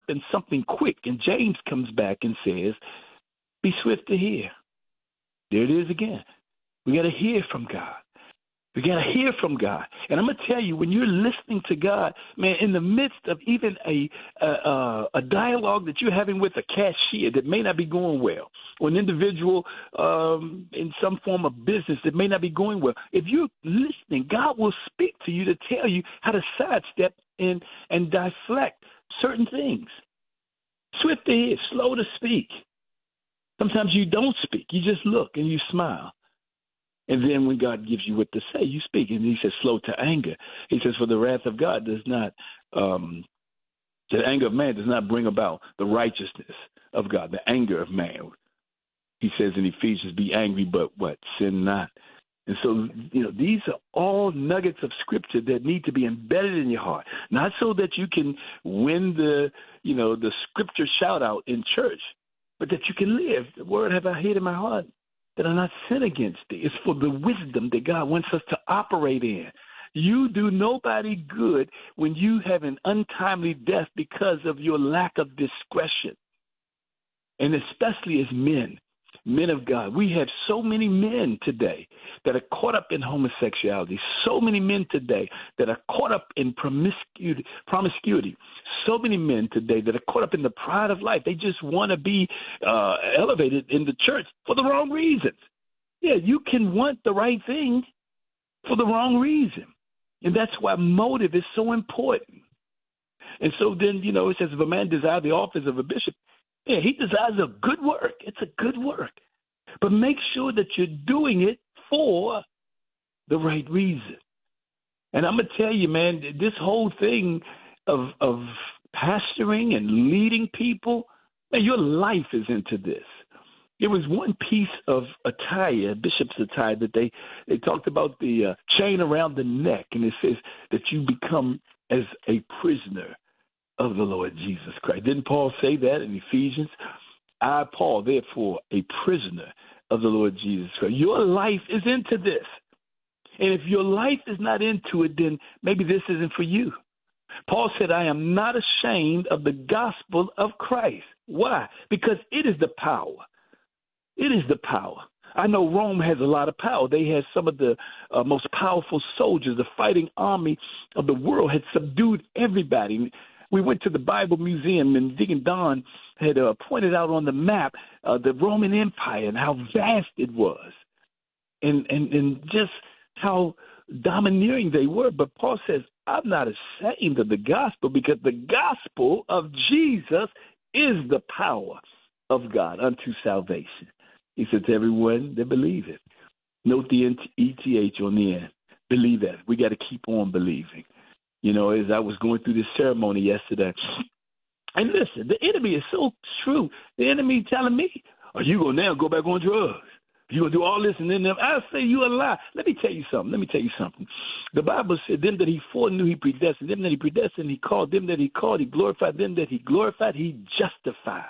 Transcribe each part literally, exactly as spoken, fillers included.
expecting something quick. And James comes back and says, be swift to hear. There it is again. We got to hear from God. We got to hear from God. And I'm going to tell you, when you're listening to God, man, in the midst of even a, a, a dialogue that you're having with a cashier that may not be going well, or an individual um, in some form of business that may not be going well, if you're listening, God will speak to you to tell you how to sidestep in and deflect certain things. Swift to hear, slow to speak. Sometimes you don't speak. You just look and you smile. And then when God gives you what to say, you speak. And he says, slow to anger. He says, for the wrath of God does not, um, the anger of man does not bring about the righteousness of God, the anger of man. He says in Ephesians, be angry, but what? Sin not. And so, you know, these are all nuggets of scripture that need to be embedded in your heart, not so that you can win the, you know, the scripture shout out in church, but that you can live. The word have I hid in my heart, that I not sin against thee. It's for the wisdom that God wants us to operate in. You do nobody good when you have an untimely death because of your lack of discretion. And especially as men, men of God, we have so many men today that are caught up in homosexuality, so many men today that are caught up in promiscuity, promiscuity. So many men today that are caught up in the pride of life. They just want to be uh, elevated in the church for the wrong reasons. Yeah, you can want the right thing for the wrong reason. And that's why motive is so important. And so then, you know, it says if a man desires the office of a bishop, yeah, he desires a good work. It's a good work. But make sure that you're doing it for the right reason. And I'm going to tell you, man, this whole thing of of pastoring and leading people, man, your life is into this. There was one piece of attire, bishop's attire, that they, they talked about the uh, chain around the neck, and it says that you become as a prisoner of the Lord Jesus Christ. Didn't Paul say that in Ephesians? I, Paul, therefore, a prisoner of the Lord Jesus Christ. Your life is into this. And if your life is not into it, then maybe this isn't for you. Paul said, I am not ashamed of the gospel of Christ. Why? Because it is the power. It is the power. I know Rome has a lot of power. They had some of the uh, most powerful soldiers. The fighting army of the world had subdued everybody. We went to the Bible Museum, and Deacon Don had uh, pointed out on the map uh, the Roman Empire and how vast it was, and, and, and just how domineering they were. But Paul says, I'm not ashamed of the gospel, because the gospel of Jesus is the power of God unto salvation. He said to everyone that believe it. Note the E T H on the end. Believe that. We got to keep on believing. You know, as I was going through this ceremony yesterday, and listen, the enemy is so true. The enemy telling me, are you going to now go back on drugs? You going to do all this and then them? I say you a lie. Let me tell you something. Let me tell you something. The Bible said, them that he foreknew, he predestined. Them that he predestined, he called. Them that he called, he glorified. Them that he glorified, he justified.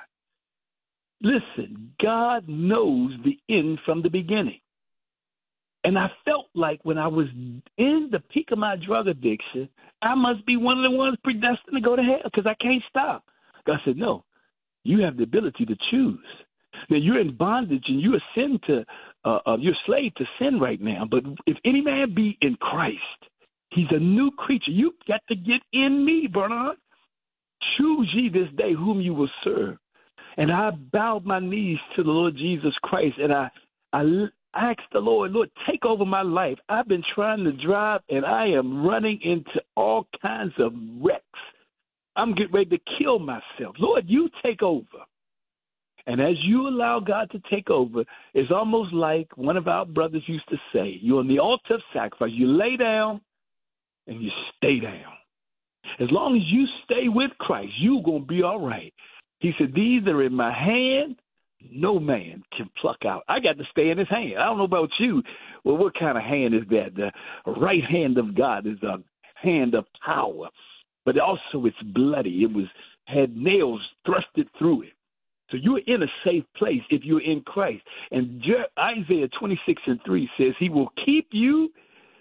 Listen, God knows the end from the beginning. And I felt like when I was in the peak of my drug addiction, I must be one of the ones predestined to go to hell because I can't stop. God said, no, you have the ability to choose. Now, you're in bondage and you're a sin to, uh, uh, you're a slave to sin right now. But if any man be in Christ, he's a new creature. You got to get in me, Bernard. Choose ye this day whom you will serve. And I bowed my knees to the Lord Jesus Christ, and I, I asked the Lord, Lord, take over my life. I've been trying to drive, and I am running into all kinds of wrecks. I'm getting ready to kill myself. Lord, you take over. And as you allow God to take over, it's almost like one of our brothers used to say, you're on the altar of sacrifice. You lay down and you stay down. As long as you stay with Christ, you're going to be all right. He said, these are in my hand, no man can pluck out. I got to stay in his hand. I don't know about you. Well, what kind of hand is that? The right hand of God is a hand of power, but also it's bloody. It was had nails thrusted through it. So you're in a safe place if you're in Christ. And Isaiah twenty-six and three says he will keep you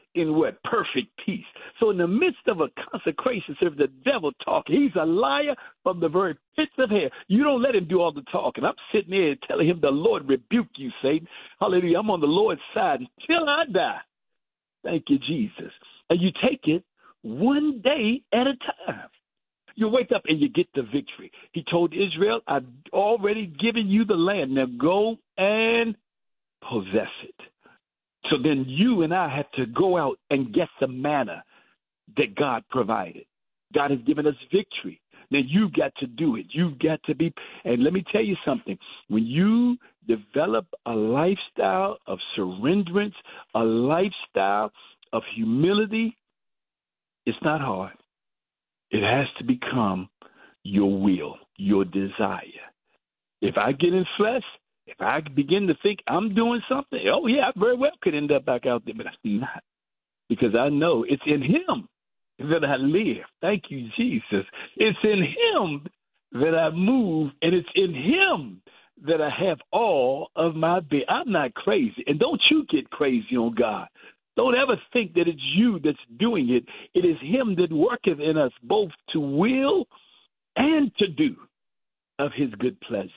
in what? Perfect peace. So in the midst of a consecration service, the devil talking. He's a liar from the very pits of hell. You don't let him do all the talking. I'm sitting there telling him, the Lord rebuke you, Satan. Hallelujah. I'm on the Lord's side until I die. Thank you, Jesus. And you take it one day at a time. You wake up and you get the victory. He told Israel, I've already given you the land. Now go and possess it. So then you and I have to go out and get the manna that God provided. God has given us victory. Now you've got to do it. You've got to be, and let me tell you something. When you develop a lifestyle of surrenderance, a lifestyle of humility, it's not hard. It has to become your will, your desire. If I get in flesh, if I begin to think I'm doing something, oh, yeah, I very well could end up back out there, but I'm not. Because I know it's in him that I live. Thank you, Jesus. It's in him that I move, and it's in him that I have all of my being. I'm not crazy. And don't you get crazy on God. Don't ever think that it's you that's doing it. It is him that worketh in us both to will and to do of his good pleasure.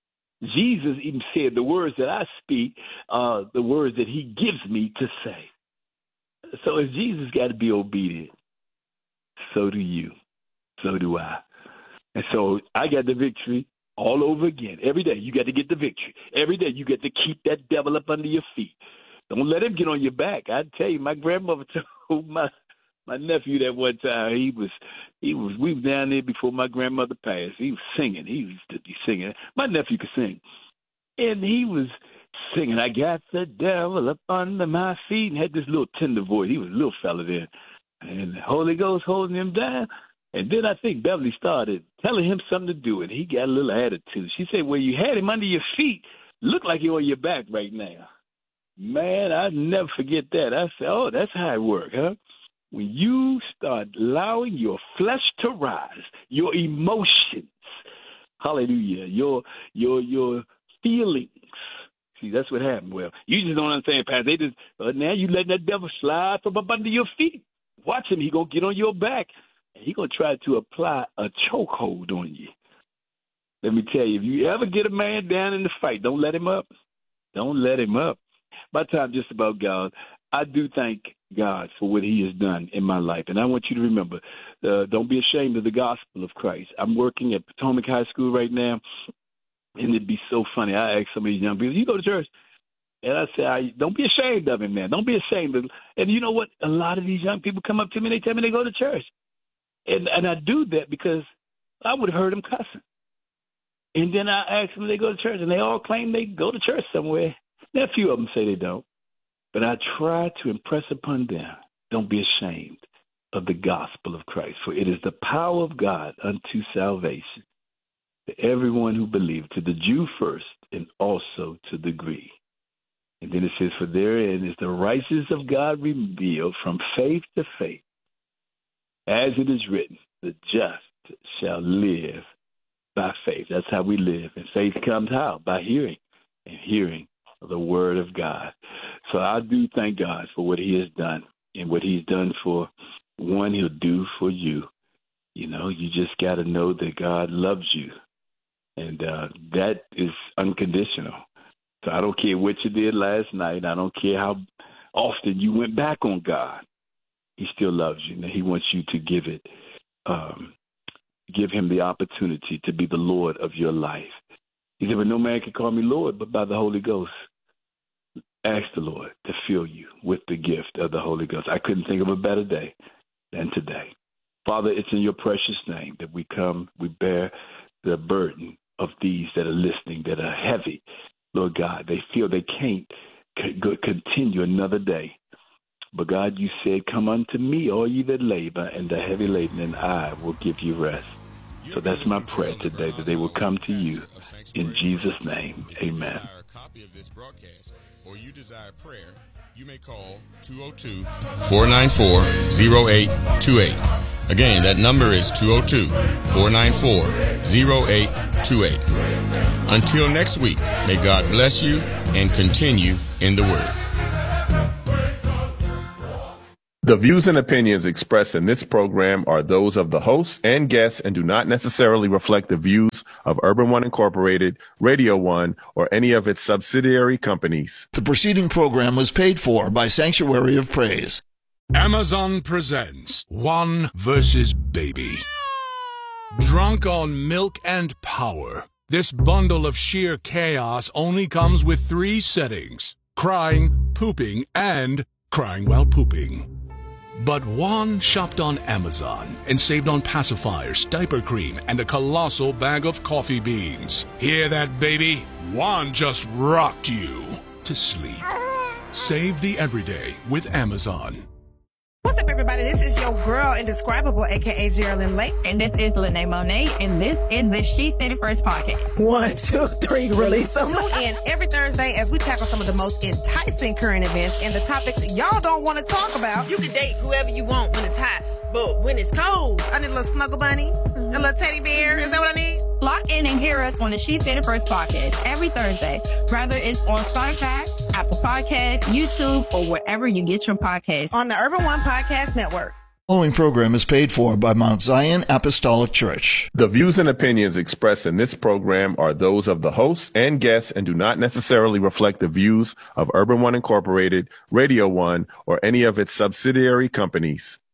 Jesus even said, the words that I speak are the words that he gives me to say. So if Jesus got to be obedient, so do you. So do I. And so I got the victory all over again. Every day you got to get the victory. Every day you got to keep that devil up under your feet. Don't let him get on your back. I tell you, my grandmother told my my nephew that one time he was he was we was down there before my grandmother passed. He was singing. He used to be singing. My nephew could sing, and he was singing. I got the devil up under my feet, and had this little tender voice. He was a little fella then, and the Holy Ghost holding him down. And then I think Beverly started telling him something to do, and he got a little attitude. She said, "Well, you had him under your feet. Look like you're on your back right now." Man, I never forget that. I said, oh, that's how it works, huh? When you start allowing your flesh to rise, your emotions, hallelujah, your your your feelings. See, that's what happened. Well, you just don't understand, Pastor. They just, uh, now you letting that devil slide from up under your feet. Watch him. He going to get on your back, and he going to try to apply a chokehold on you. Let me tell you, if you ever get a man down in the fight, don't let him up. Don't let him up. My time just about gone. I do thank God for what he has done in my life. And I want you to remember, uh, don't be ashamed of the gospel of Christ. I'm working at Potomac High School right now, and it'd be so funny. I ask some of these young people, you go to church? And I say, I, don't be ashamed of him, man. Don't be ashamed of him. And you know what? A lot of these young people come up to me, and they tell me they go to church. And, and I do that because I would have heard them cussing. And then I ask them if they go to church, and they all claim they go to church somewhere. Now, a few of them say they don't, but I try to impress upon them, don't be ashamed of the gospel of Christ, for it is the power of God unto salvation to everyone who believes, to the Jew first and also to the Greek. And then it says, for therein is the righteousness of God revealed from faith to faith, as it is written, the just shall live by faith. That's how we live. And faith comes how? By hearing, and hearing the word of God. So I do thank God for what he has done, and what he's done for one, he'll do for you. You know, you just got to know that God loves you, and uh, that is unconditional. So I don't care what you did last night. I don't care how often you went back on God. He still loves you, and he wants you to give it, um, give him the opportunity to be the Lord of your life. He said, but no man can call me Lord but by the Holy Ghost. Ask the Lord to fill you with the gift of the Holy Ghost. I couldn't think of a better day than today. Father, it's in your precious name that we come, we bear the burden of these that are listening, that are heavy. Lord God, they feel they can't continue another day. But God, you said, come unto me, all ye that labor and are heavy laden, and I will give you rest. So that's my prayer today, that they will come to you in Jesus' name. Amen. Or you desire prayer, you may call two oh two, four nine four, oh eight two eight. Again, that number is two oh two, four nine four, oh eight two eight. Until next week, may God bless you and continue in the Word. The views and opinions expressed in this program are those of the hosts and guests and do not necessarily reflect the views of Urban One Incorporated, Radio One, or any of its subsidiary companies. The preceding program was paid for by Sanctuary of Praise. Amazon presents One versus Baby. Drunk on milk and power, this bundle of sheer chaos only comes with three settings: crying, pooping, and crying while pooping. But Juan shopped on Amazon and saved on pacifiers, diaper cream, and a colossal bag of coffee beans. Hear that, baby? Juan just rocked you to sleep. Save the everyday with Amazon. What's up, everybody? This is your girl, Indescribable, a k a. Geraldine Lake. And this is Lene Monet, and this is the She Said It First podcast. One, two, three, release them. Tune in every Thursday as we tackle some of the most enticing current events and the topics y'all don't want to talk about. You can date whoever you want when it's hot, but when it's cold, I need a little snuggle bunny, mm-hmm. a little teddy bear. Is that what I need? Lock in and hear us on the She Said It First podcast every Thursday, whether it's on Spotify, Apple Podcasts, YouTube, or wherever you get your podcasts. On the Urban One Podcast Network. The following program is paid for by Mount Zion Apostolic Church. The views and opinions expressed in this program are those of the hosts and guests and do not necessarily reflect the views of Urban One Incorporated, Radio One, or any of its subsidiary companies.